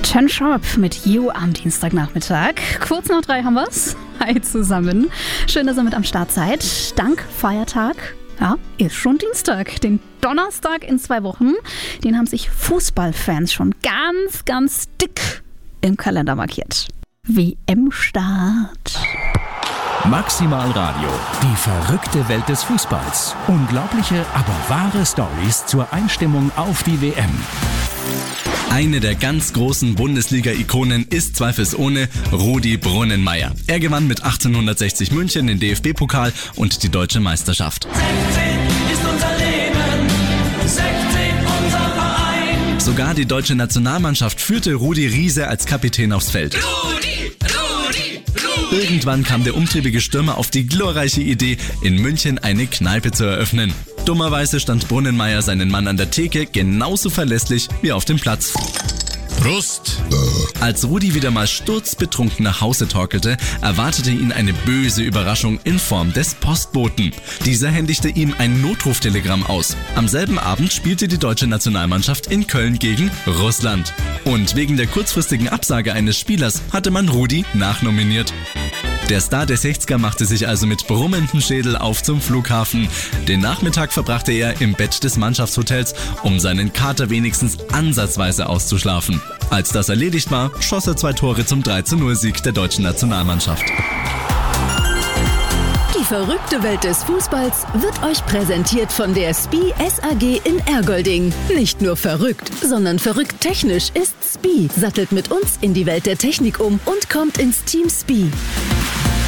Ten Sharp mit You am Dienstagnachmittag. Kurz nach 3 haben wir's. Hi zusammen. Schön, dass ihr mit am Start seid. Dank Feiertag. Ja, ist schon Dienstag. Den Donnerstag in 2 Wochen. Den haben sich Fußballfans schon ganz, ganz dick im Kalender markiert. WM-Start. Maximal Radio, die verrückte Welt des Fußballs. Unglaubliche, aber wahre Stories zur Einstimmung auf die WM. Eine der ganz großen Bundesliga-Ikonen ist zweifelsohne Rudi Brunnemeyer. Er gewann mit 1860 München den DFB-Pokal und die Deutsche Meisterschaft. 16 ist unser Leben, 16 unser Verein. Sogar die deutsche Nationalmannschaft führte Rudi Riese als Kapitän aufs Feld. Rudi! Irgendwann kam der umtriebige Stürmer auf die glorreiche Idee, in München eine Kneipe zu eröffnen. Dummerweise stand Brunnemeyer seinen Mann an der Theke genauso verlässlich wie auf dem Platz. Prost! Als Rudi wieder mal sturzbetrunken nach Hause torkelte, erwartete ihn eine böse Überraschung in Form des Postboten. Dieser händigte ihm ein Notruftelegramm aus. Am selben Abend spielte die deutsche Nationalmannschaft in Köln gegen Russland. Und wegen der kurzfristigen Absage eines Spielers hatte man Rudi nachnominiert. Der Star der 60er machte sich also mit brummendem Schädel auf zum Flughafen. Den Nachmittag verbrachte er im Bett des Mannschaftshotels, um seinen Kater wenigstens ansatzweise auszuschlafen. Als das erledigt war, schoss er 2 Tore zum 3:0-Sieg der deutschen Nationalmannschaft. Die verrückte Welt des Fußballs wird euch präsentiert von der SPIE SAG in Ergolding. Nicht nur verrückt, sondern verrückt technisch ist SPIE. Sattelt mit uns in die Welt der Technik um und kommt ins Team SPIE.